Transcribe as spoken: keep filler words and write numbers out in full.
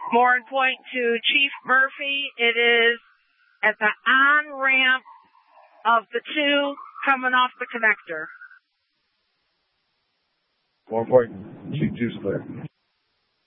More and point to Chief Murphy. It is at the on-ramp of the two coming off the connector. More important, Chief Juice clear.